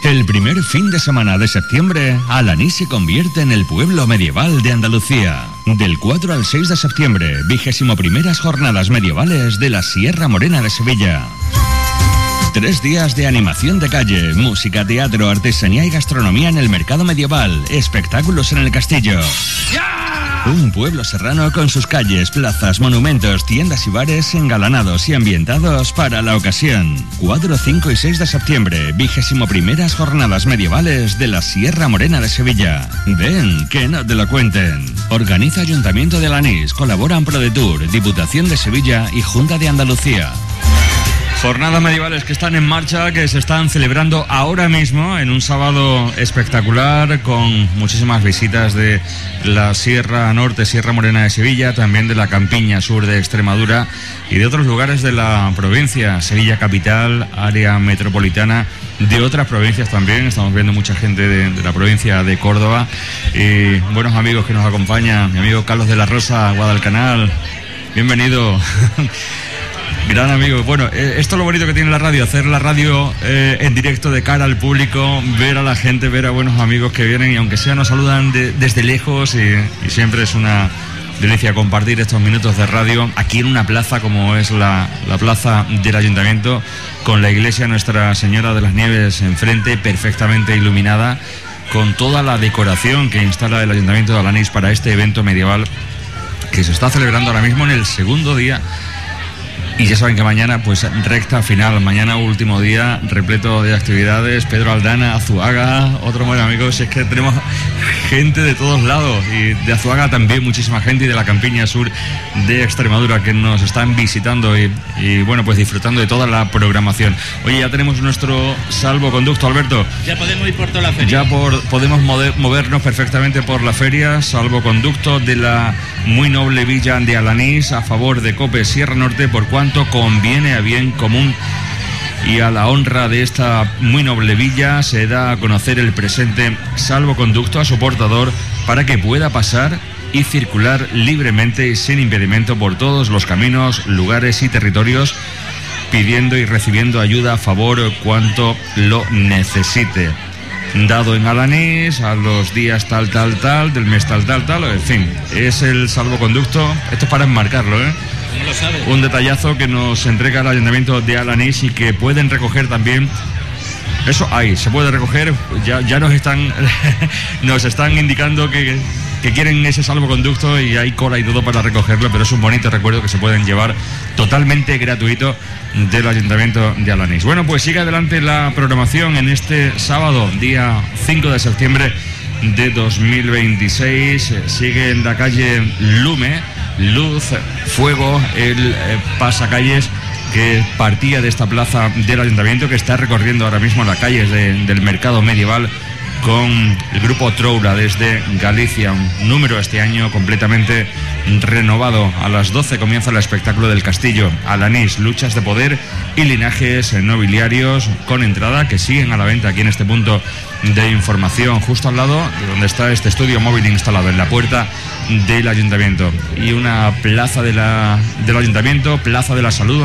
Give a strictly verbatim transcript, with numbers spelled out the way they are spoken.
El primer fin de semana de septiembre, Alanís se convierte en el pueblo medieval de Andalucía. Del cuatro al seis de septiembre, vigésimo primeras jornadas medievales de la Sierra Morena de Sevilla. Tres días de animación de calle, música, teatro, artesanía y gastronomía en el mercado medieval, espectáculos en el castillo. Un pueblo serrano con sus calles, plazas, monumentos, tiendas y bares engalanados y ambientados para la ocasión. cuatro, cinco y seis de septiembre, vigésimo primeras jornadas medievales de la Sierra Morena de Sevilla. Ven, que no te lo cuenten. Organiza Ayuntamiento de Alanís, colaboran ProDetour, Diputación de Sevilla y Junta de Andalucía. Jornadas medievales que están en marcha, que se están celebrando ahora mismo en un sábado espectacular con muchísimas visitas de la Sierra Norte, Sierra Morena de Sevilla, también de la Campiña Sur de Extremadura y de otros lugares de la provincia, Sevilla capital, área metropolitana, de otras provincias también. Estamos viendo mucha gente de, de la provincia de Córdoba y buenos amigos que nos acompañan. Mi amigo Carlos de la Rosa, Guadalcanal, bienvenido. Gran amigo. Bueno, eh, esto es lo bonito que tiene la radio, hacer la radio eh, en directo de cara al público, ver a la gente, ver a buenos amigos que vienen y aunque sea nos saludan de, desde lejos y, y siempre es una delicia compartir estos minutos de radio aquí en una plaza como es la, la plaza del Ayuntamiento, con la iglesia Nuestra Señora de las Nieves enfrente, perfectamente iluminada, con toda la decoración que instala el Ayuntamiento de Alanís para este evento medieval que se está celebrando ahora mismo en el segundo día. Y ya saben que mañana, pues recta final, mañana último día, repleto de actividades. Pedro Aldana, Azuaga, otros buenos amigos. Es que tenemos gente de todos lados. Y de Azuaga también muchísima gente y de la Campiña Sur de Extremadura que nos están visitando y, y bueno, pues disfrutando de toda la programación. Oye, ya tenemos nuestro salvoconducto, Alberto. Ya podemos ir por toda la feria. Ya por, podemos mover, movernos perfectamente por la feria. Salvoconducto de la muy noble villa de Alanís a favor de COPE Sierra Norte, por cuanto conviene a bien común y a la honra de esta muy noble villa se da a conocer el presente salvoconducto a su portador para que pueda pasar y circular libremente y sin impedimento por todos los caminos, lugares y territorios, pidiendo y recibiendo ayuda a favor cuanto lo necesite. Dado en Alanís a los días tal, tal, tal, del mes tal, tal, tal, en fin, es el salvoconducto. Esto es para enmarcarlo, ¿eh? Lo sabe. Un detallazo que nos entrega el Ayuntamiento de Alanís y que pueden recoger también. Eso ahí, se puede recoger. Ya, ya nos están nos están indicando que, que quieren ese salvoconducto y hay cola y todo para recogerlo, pero es un bonito recuerdo que se pueden llevar totalmente gratuito del Ayuntamiento de Alanís. Bueno, pues sigue adelante la programación en este sábado, día cinco de septiembre de dos mil veintiséis. Sigue en la calle Lume, Luz, Fuego, el eh, pasacalles que partía de esta plaza del Ayuntamiento, que está recorriendo ahora mismo las calles de, del mercado medieval con el grupo Troula desde Galicia, un número este año completamente renovado. A las doce comienza el espectáculo del Castillo Alanís, luchas de poder y linajes nobiliarios con entrada que siguen a la venta aquí en este punto de información, justo al lado de donde está este estudio móvil instalado, en la puerta del Ayuntamiento. Y una plaza de la, del Ayuntamiento, Plaza de la Salud,